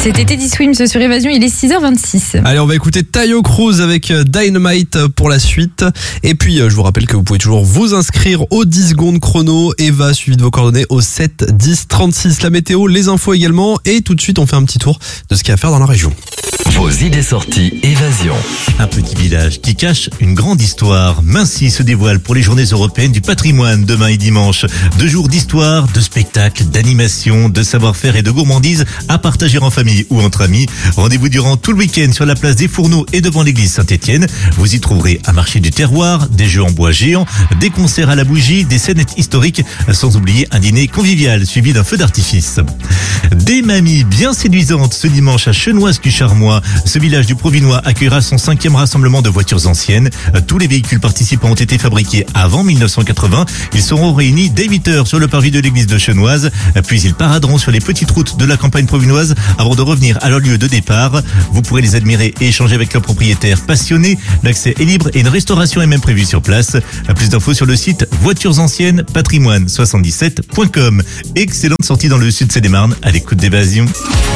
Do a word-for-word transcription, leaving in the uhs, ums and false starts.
C'était Teddy Swims sur Évasion, il est six heures vingt-six. Allez, on va écouter Taio Cruz avec Dynamite pour la suite. Et puis, je vous rappelle que vous pouvez toujours vous inscrire aux dix secondes chrono. Eva, suivi de vos coordonnées au sept dix trente-six. La météo, les infos également. Et tout de suite, on fait un petit tour de ce qu'il y a à faire dans la région. Vos idées sorties Évasion. Un petit village qui cache une grande histoire. Mincy se dévoile pour les journées européennes du patrimoine demain et dimanche. Deux jours d'histoire, de spectacles, d'animation, de savoir-faire et de gourmandise à partager en famille ou entre amis. Rendez-vous durant tout le week-end sur la place des Fourneaux et devant l'église Saint-Étienne. Vous y trouverez un marché du terroir, des jeux en bois géants, des concerts à la bougie, des scénettes historiques, sans oublier un dîner convivial suivi d'un feu d'artifice. Des mamies bien séduisantes ce dimanche à Chenoise-du-Charmois. Ce village du Provinois accueillera son cinquième rassemblement de voitures anciennes. Tous les véhicules participants ont été fabriqués avant mille neuf cent quatre-vingts. Ils seront réunis dès huit heures sur le parvis de l'église de Chenoise. Puis ils paraderont sur les petites routes de la campagne provinoise avant de revenir à leur lieu de départ. Vous pourrez les admirer et échanger avec leurs propriétaires passionnés. L'accès est libre et une restauration est même prévue sur place. Plus d'infos sur le site voitures anciennes patrimoine soixante-dix-sept point com. Excellente sortie dans le sud Seine-et-Marne à l'écoute d'Évasion.